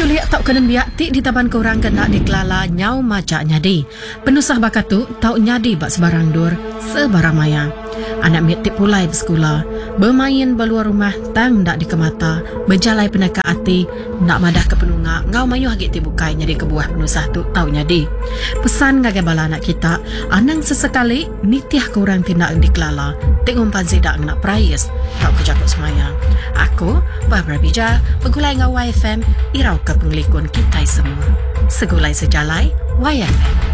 culiak tau kenen biak ti di taban korang kena dikelala nyau majak nyadi. Penusah bakatu tau nyadi bak sebarang dur, sebarang maya. Anak miat tip pulai bersekolah, bermain beluar rumah tang dak dikemata, berjalai penaka hati, nak madah ke penunga, ngau mayu hagit ti bukai nyadi kebuah penusah tu tau nyadi. Pesan ngagai bala anak kita, anang sesekali nitiah korang tindak dikelala, tengok pansi dak nak prayes, tau kejakut semaya. Aku, Barbara Bija, pegulai ngau YFM, irau ke penglikun kita semua. Segulai sejalai, YFM.